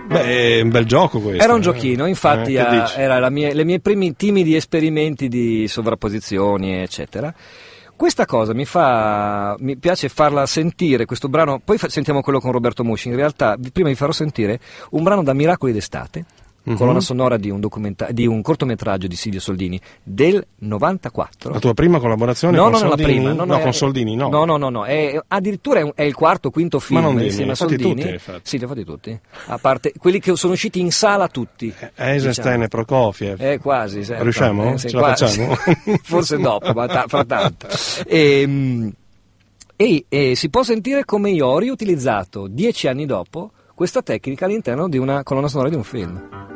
Beh, è un bel gioco questo. Era un giochino, infatti era le mie primi timidi esperimenti di sovrapposizioni, eccetera. Questa cosa mi piace farla sentire, questo brano, poi sentiamo quello con Roberto Musci. In realtà prima vi farò sentire un brano da Miracoli d'estate, colonna sonora di un cortometraggio di Silvio Soldini del 94. La tua prima collaborazione con Soldini? Con Soldini, no. No, addirittura è il quarto o quinto film. Ma non insieme a Soldini. Sì, li ho fatti tutti. A parte quelli che sono usciti in sala tutti. Eisenstein e Prokofiev. Quasi. Riusciamo? Ce la facciamo? Forse dopo, ma fra tanto. E si può sentire come io ho riutilizzato 10 anni dopo questa tecnica all'interno di una colonna sonora di un film.